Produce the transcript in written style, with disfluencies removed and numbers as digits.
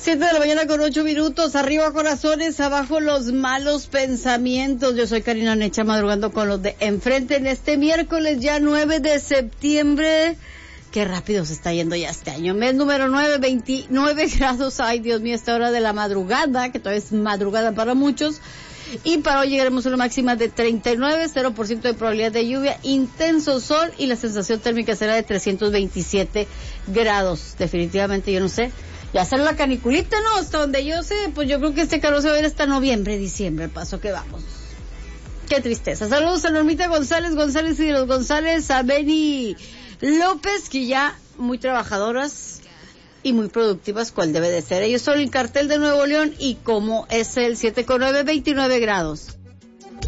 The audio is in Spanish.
7 de la mañana con 8 minutos. Arriba corazones, abajo los malos pensamientos. Yo soy Karina Necha, madrugando con los de enfrente en este miércoles ya 9 de septiembre. Qué rápido se está yendo ya este año. Mes número 9, 29 grados. Ay, Dios mío, esta hora de la madrugada, que todavía es madrugada para muchos. Y para hoy llegaremos a una máxima de 39, 0% de probabilidad de lluvia, intenso sol y la sensación térmica será de 327 grados. Definitivamente, yo no sé, ya sale la caniculita, ¿no? Hasta donde yo sé, pues yo creo que este calor se va a ir hasta noviembre, diciembre, el paso que vamos. Qué tristeza. Saludos a Normita González y de los González, a Beni López, que ya muy trabajadoras y muy productivas, cual debe de ser. Ellos son el cartel de Nuevo León y como es el 7 con 9, 29 grados.